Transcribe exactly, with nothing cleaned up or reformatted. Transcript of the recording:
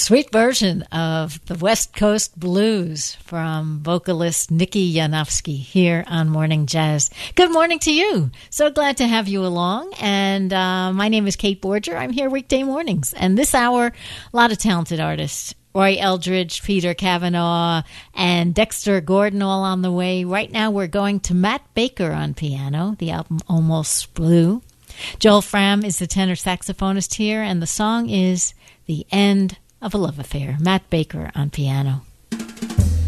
Sweet version of the West Coast Blues from vocalist Nikki Yanofsky here on Morning Jazz. Good morning to you. So glad to have you along. And uh, my name is Kate Borger. I'm here weekday mornings. And this hour, a lot of talented artists. Roy Eldridge, Peter Cavanaugh, and Dexter Gordon all on the way. Right now we're going to Matt Baker on piano, the album Almost Blue. Joel Fram is the tenor saxophonist here, and the song is The End of a Love Affair. Matt Baker on piano.